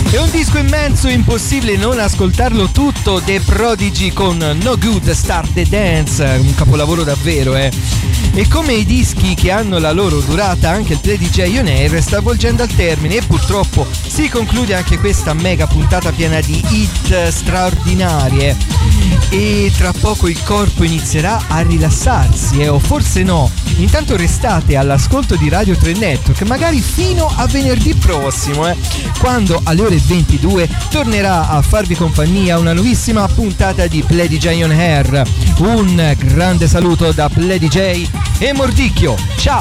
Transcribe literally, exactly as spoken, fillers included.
È un disco immenso, impossibile non ascoltarlo tutto. The Prodigy con No Good Start the Dance, un capolavoro davvero, eh. E come i dischi che hanno la loro durata, anche il Play D J On Air sta volgendo al termine e purtroppo si conclude anche questa mega puntata piena di hit straordinarie. E tra poco il corpo inizierà a rilassarsi, eh, o forse no. Intanto restate all'ascolto di Radio tre Network, magari fino a venerdì prossimo, eh, quando alle ore ventidue tornerà a farvi compagnia una nuovissima puntata di Play D J On Air. Un grande saluto da Play D J e Mordicchio, ciao!